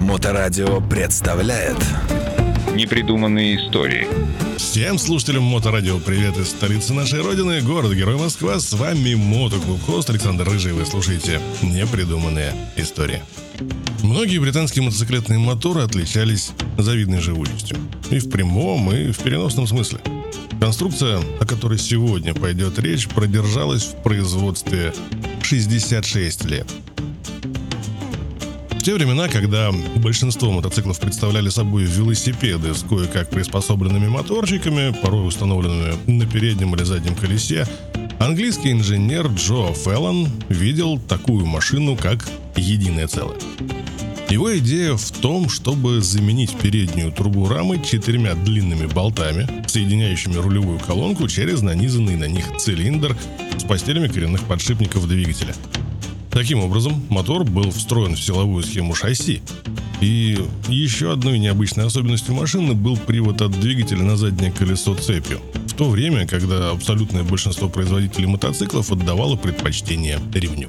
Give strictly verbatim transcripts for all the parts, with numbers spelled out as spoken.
Моторадио представляет Непридуманные истории. Всем слушателям Моторадио привет из столицы нашей родины, город-герой Москва. С вами мотоклуб-хост Александр Рыжий. Вы слушаете Непридуманные истории. Многие британские мотоциклетные моторы отличались завидной живучестью. И в прямом, и в переносном смысле. Конструкция, о которой сегодня пойдет речь, продержалась в производстве шестьдесят шесть лет. В те времена, когда большинство мотоциклов представляли собой велосипеды с кое-как приспособленными моторчиками, порой установленными на переднем или заднем колесе, английский инженер Джо Феллон видел такую машину как единое целое. Его идея в том, чтобы заменить переднюю трубу рамы четырьмя длинными болтами, соединяющими рулевую колонку через нанизанный на них цилиндр с постелями коренных подшипников двигателя. Таким образом, мотор был встроен в силовую схему шасси. И еще одной необычной особенностью машины был привод от двигателя на заднее колесо цепью, в то время, когда абсолютное большинство производителей мотоциклов отдавало предпочтение ремню.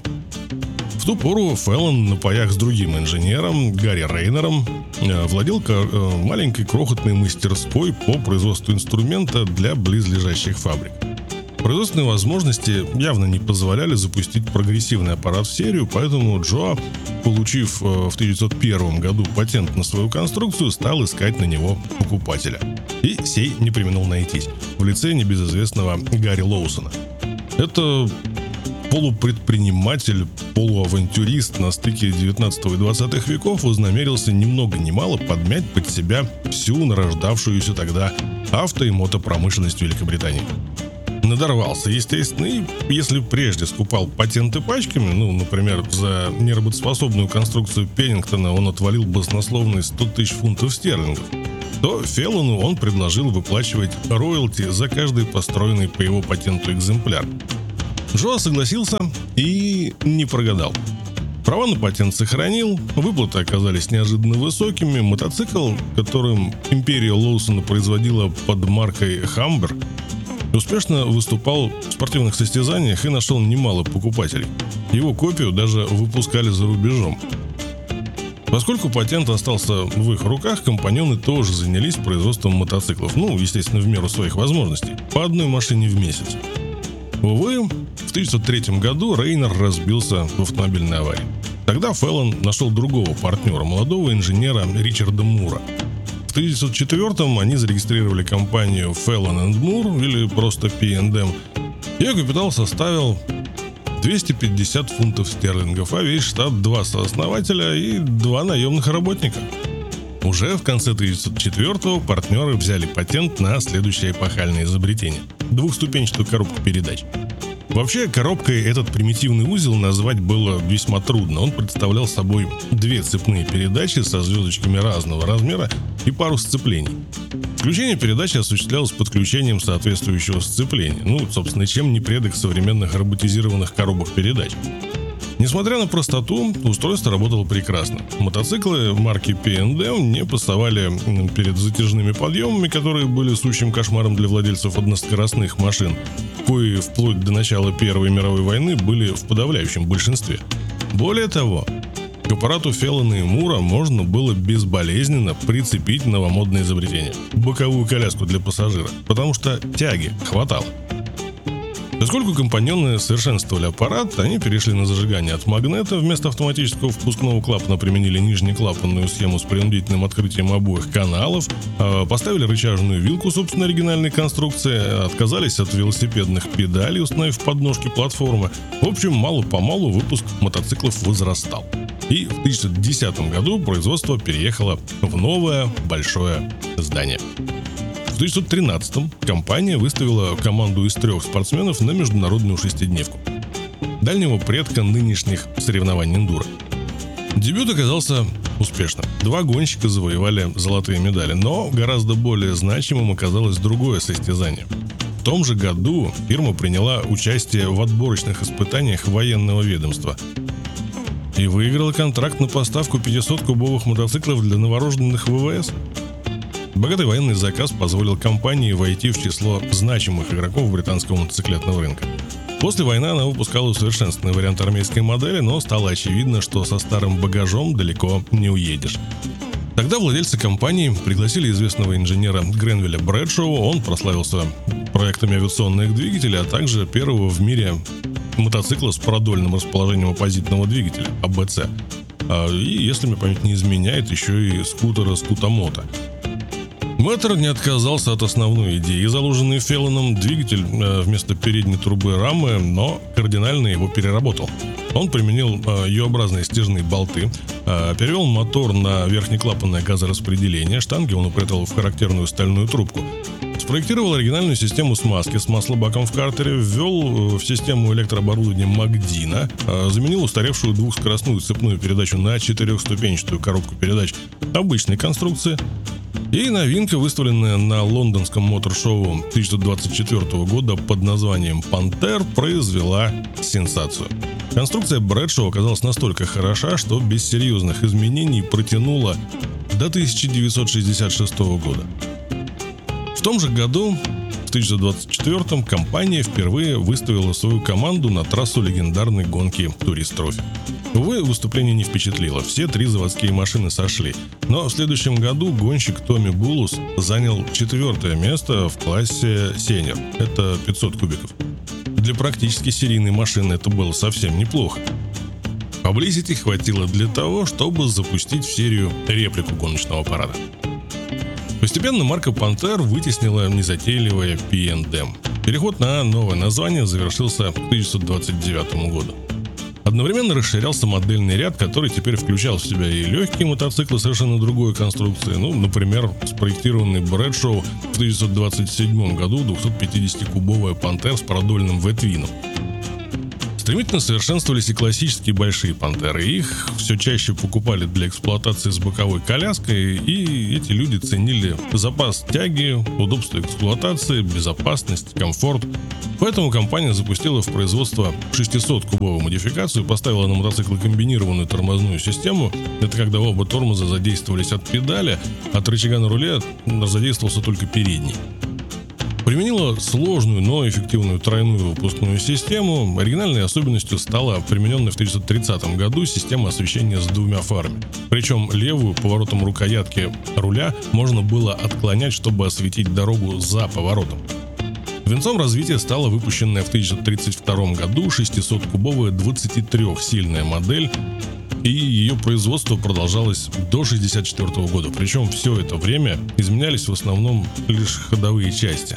В ту пору Феллон на паях с другим инженером, Гарри Рейнером, владел маленькой крохотной мастерской по производству инструмента для близлежащих фабрик. Производственные возможности явно не позволяли запустить прогрессивный аппарат в серию, поэтому Джо, получив в тысяча девятьсот первом году патент на свою конструкцию, стал искать на него покупателя. И сей не преминул найтись в лице небезызвестного Гарри Лоусона. Это полупредприниматель, полуавантюрист на стыке девятнадцатого и двадцатых веков вознамерился ни много ни мало подмять под себя всю нарождавшуюся тогда авто- и мотопромышленность Великобритании. Надорвался, естественно, и если прежде скупал патенты пачками, ну, например, за неработоспособную конструкцию Пеннингтона он отвалил баснословные сто тысяч фунтов стерлингов, то Феллону он предложил выплачивать роялти за каждый построенный по его патенту экземпляр. Джо согласился и не прогадал. Права на патент сохранил, выплаты оказались неожиданно высокими, мотоцикл, которым империя Лоусона производила под маркой «Хамбер», успешно выступал в спортивных состязаниях и нашел немало покупателей. Его копию даже выпускали за рубежом. Поскольку патент остался в их руках, компаньоны тоже занялись производством мотоциклов. Ну, естественно, в меру своих возможностей. По одной машине в месяц. Увы, в тысяча девятьсот третьем году Рейнер разбился в автомобильной аварии. Тогда Феллон нашел другого партнера, молодого инженера Ричарда Мура. В тысяча девятьсот четвёртом они зарегистрировали компанию Феллон энд Мур, или просто пи энд эм. Ее капитал составил двести пятьдесят фунтов стерлингов, а весь штат два сооснователя и два наемных работника. Уже в конце тысяча девятьсот четвёртого партнеры взяли патент на следующее эпохальное изобретение – двухступенчатую коробку передач. Вообще, коробкой этот примитивный узел назвать было весьма трудно. Он представлял собой две цепные передачи со звездочками разного размера и пару сцеплений. Включение передачи осуществлялось подключением соответствующего сцепления. Ну, собственно, чем не предок современных роботизированных коробок передач. Несмотря на простоту, устройство работало прекрасно. Мотоциклы марки пи энд эм не пасовали перед затяжными подъемами, которые были сущим кошмаром для владельцев односкоростных машин, кои вплоть до начала Первой мировой войны были в подавляющем большинстве. Более того, к аппарату Феллона и Мура можно было безболезненно прицепить новомодное изобретение – боковую коляску для пассажира, потому что тяги хватало. Поскольку компаньоны совершенствовали аппарат, они перешли на зажигание от магнета, вместо автоматического впускного клапана применили нижнеклапанную схему с принудительным открытием обоих каналов, поставили рычажную вилку собственной оригинальной конструкции, отказались от велосипедных педалей, установив подножки платформы. В общем, мало-помалу выпуск мотоциклов возрастал. И в тысяча девятьсот десятом году производство переехало в новое большое здание. В тысяча девятьсот тринадцатом компания выставила команду из трех спортсменов на международную шестидневку, дальнего предка нынешних соревнований эндуро. Дебют оказался успешным. Два гонщика завоевали золотые медали, но гораздо более значимым оказалось другое состязание. В том же году фирма приняла участие в отборочных испытаниях военного ведомства и выиграла контракт на поставку пятисот кубовых мотоциклов для новорожденных вэ вэ эс. Богатый военный заказ позволил компании войти в число значимых игроков британского мотоциклетного рынка. После войны она выпускала усовершенствованный вариант армейской модели, но стало очевидно, что со старым багажом далеко не уедешь. Тогда владельцы компании пригласили известного инженера Гренвилля Брэдшоу. Он прославился проектами авиационных двигателей, а также первого в мире мотоцикла с продольным расположением оппозитного двигателя а бэ цэ. И, если мне память не изменяет, еще и скутера Скутамото. Мэттер не отказался от основной идеи, заложенной Феллоном. Двигатель вместо передней трубы рамы, но кардинально его переработал. Он применил ю-образные стяжные болты, перевел мотор на верхнеклапанное газораспределение, штанги он упрятал в характерную стальную трубку. Спроектировал оригинальную систему смазки с маслобаком в картере, ввел в систему электрооборудования Магдина, заменил устаревшую двухскоростную цепную передачу на четырехступенчатую коробку передач обычной конструкции. И новинка, выставленная на лондонском мотор-шоу тысяча девятьсот двадцать четвёртого года под названием «Пантер», произвела сенсацию. Конструкция Брэдшоу оказалась настолько хороша, что без серьезных изменений протянула до тысяча девятьсот шестьдесят шестого года. В том же году, в тысяча девятьсот двадцать четвёртом, компания впервые выставила свою команду на трассу легендарной гонки Турист Трофи. Увы, выступление не впечатлило, все три заводские машины сошли. Но в следующем году гонщик Томми Булус занял четвертое место в классе Senior, это пятьсот кубиков. Для практически серийной машины это было совсем неплохо. Publicity хватило для того, чтобы запустить в серию реплику гоночного аппарата. Постепенно марка Panther вытеснила незатейливая пи энд эм. Переход на новое название завершился к тысяча девятьсот двадцать девятому году. Одновременно расширялся модельный ряд, который теперь включал в себя и легкие мотоциклы совершенно другой конструкции. Ну, например, спроектированный Брэдшоу в тысяча девятьсот двадцать седьмом году двухсотпятидесятикубовая Panther с продольным вэ-твином. Стремительно совершенствовались и классические большие Пантеры. Их все чаще покупали для эксплуатации с боковой коляской, и эти люди ценили запас тяги, удобство эксплуатации, безопасность, комфорт. Поэтому компания запустила в производство шестисоткубовую модификацию, поставила на мотоциклы комбинированную тормозную систему. Это когда оба тормоза задействовались от педали, от рычага на руле задействовался только передний. Применила сложную, но эффективную тройную выпускную систему. Оригинальной особенностью стала примененная в тысяча девятьсот тридцатом году система освещения с двумя фарами. Причем левую поворотом рукоятки руля можно было отклонять, чтобы осветить дорогу за поворотом. Венцом развития стала выпущенная в тысяча девятьсот тридцать втором году шестисоткубовая двадцатитрёхсильная модель, и ее производство продолжалось до шестьдесят четвёртого года. Причем все это время изменялись в основном лишь ходовые части.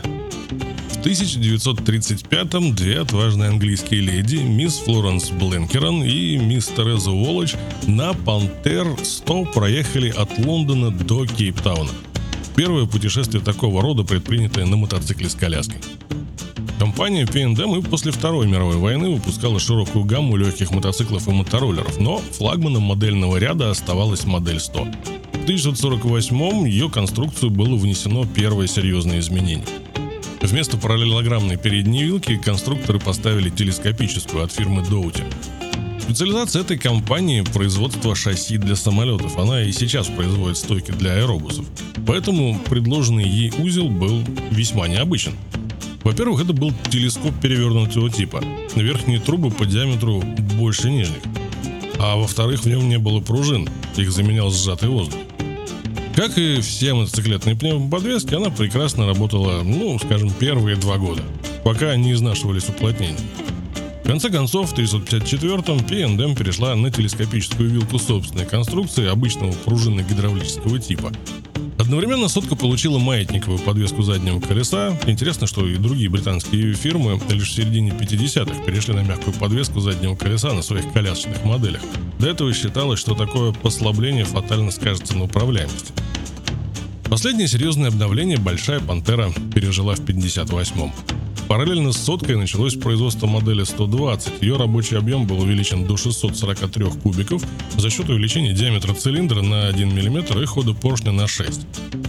В тысяча девятьсот тридцать пятом две отважные английские леди, мисс Флоренс Бленкерон и мисс Тереза Уоллэч, на Panther сто проехали от Лондона до Кейптауна. Первое путешествие такого рода, предпринятое на мотоцикле с коляской. Компания пи энд эм и после Второй мировой войны выпускала широкую гамму легких мотоциклов и мотороллеров, но флагманом модельного ряда оставалась модель сто. В тысяча девятьсот сорок восьмом ее конструкцию было внесено первое серьезное изменение. Вместо параллелограммной передней вилки конструкторы поставили телескопическую от фирмы Doughty. Специализация этой компании – производство шасси для самолетов. Она и сейчас производит стойки для аэробусов. Поэтому предложенный ей узел был весьма необычен. Во-первых, это был телескоп перевернутого типа. Верхние трубы по диаметру больше нижних. А во-вторых, в нем не было пружин. Их заменял сжатый воздух. Как и все мотоциклетные пневмоподвески, она прекрасно работала, ну, скажем, первые два года, пока не изнашивались уплотнения. В конце концов, в тысяча девятьсот пятьдесят четвёртом пи энд эм перешла на телескопическую вилку собственной конструкции обычного пружинно-гидравлического типа. Одновременно сотка получила маятниковую подвеску заднего колеса. Интересно, что и другие британские фирмы лишь в середине пятидесятых перешли на мягкую подвеску заднего колеса на своих колясочных моделях. До этого считалось, что такое послабление фатально скажется на управляемости. Последнее серьезное обновление большая Пантера пережила в пятьдесят восьмом. Параллельно с соткой началось производство модели сто двадцать. Ее рабочий объем был увеличен до шестисот сорока трёх кубиков за счет увеличения диаметра цилиндра на один миллиметр и хода поршня на шесть.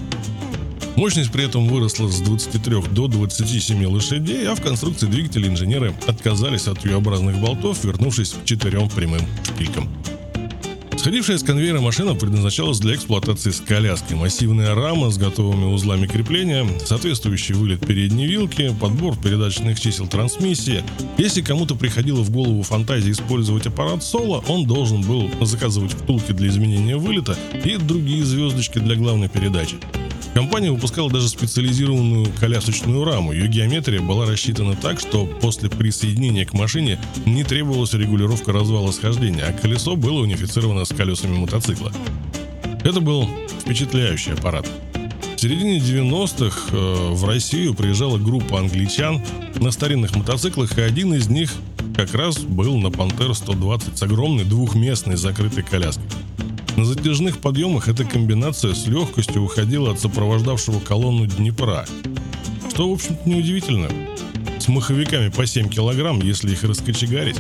Мощность при этом выросла с двадцати трёх до двадцати семи лошадей, а в конструкции двигателя инженеры отказались от ю-образных болтов, вернувшись к четырем прямым шпилькам. Сходившая с конвейера машина предназначалась для эксплуатации с коляской. Массивная рама с готовыми узлами крепления, соответствующий вылет передней вилки, подбор передаточных чисел трансмиссии. Если кому-то приходило в голову фантазия использовать аппарат соло, он должен был заказывать втулки для изменения вылета и другие звездочки для главной передачи. Компания выпускала даже специализированную колясочную раму. Ее геометрия была рассчитана так, что после присоединения к машине не требовалась регулировка развала схождения, а колесо было унифицировано с колесами мотоцикла. Это был впечатляющий аппарат. В середине девяностых э, в Россию приезжала группа англичан на старинных мотоциклах, и один из них как раз был на Panther сто двадцать с огромной двухместной закрытой коляской. На затяжных подъемах эта комбинация с легкостью уходила от сопровождавшего колонну Днепра. Что, в общем-то, неудивительно. С маховиками по семь килограмм, если их раскочегарить.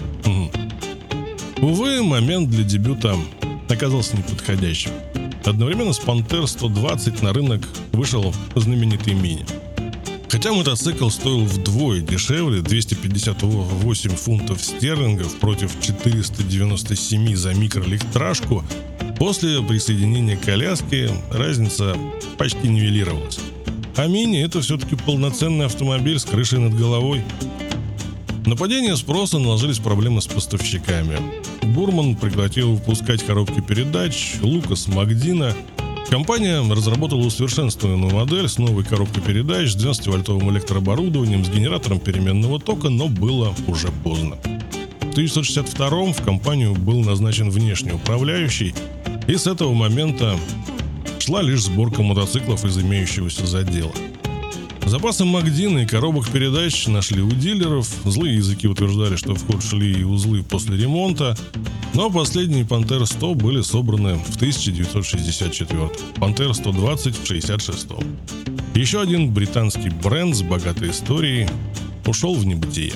Угу. Увы, момент для дебюта оказался неподходящим. Одновременно с Panther сто двадцать на рынок вышел знаменитый Мини. Хотя мотоцикл стоил вдвое дешевле, двести пятьдесят восемь фунтов стерлингов против четыреста девяносто семь за микролегтражку, после присоединения коляски разница почти нивелировалась. А Мини — это все-таки полноценный автомобиль с крышей над головой. На падение спроса наложились проблемы с поставщиками. Бурман прекратил выпускать коробки передач, Лукас — Магдина. Компания разработала усовершенствованную модель с новой коробкой передач, с двенадцативольтовым электрооборудованием, с генератором переменного тока, но было уже поздно. В тысяча девятьсот шестьдесят втором в компанию был назначен внешний управляющий, и с этого момента шла лишь сборка мотоциклов из имеющегося задела. Запасы Магдина и коробок передач нашли у дилеров, злые языки утверждали, что в ход шли и узлы после ремонта, но последние Panther сто были собраны в тысяча девятьсот шестьдесят четвёртом, Panther сто двадцать в шестьдесят шестом. Еще один британский бренд с богатой историей ушел в небытие.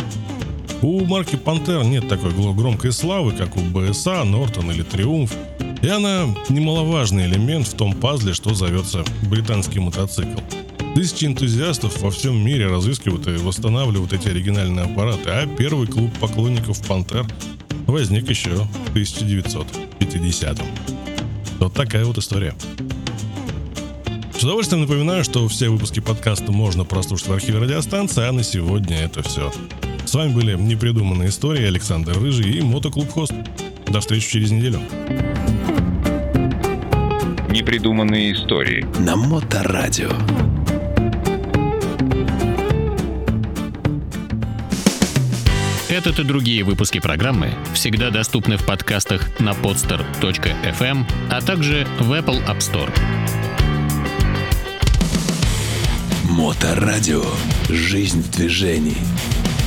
У марки Panther нет такой громкой славы, как у би эс эй, Нортон или Триумф, и она немаловажный элемент в том пазле, что зовется британский мотоцикл. Тысячи энтузиастов во всем мире разыскивают и восстанавливают эти оригинальные аппараты, а первый клуб поклонников Panther возник еще в тысяча девятьсот пятидесятом. Вот такая вот история. С удовольствием напоминаю, что все выпуски подкаста можно прослушать в архиве радиостанции, а на сегодня это все. С вами были «Непридуманные истории», Александр Рыжий и Мотоклуб Хост. До встречи через неделю. Непридуманные истории на Моторадио. Этот и другие выпуски программы всегда доступны в подкастах на podster точка эф эм, а также в Apple App Store. Моторадио. Жизнь в движении.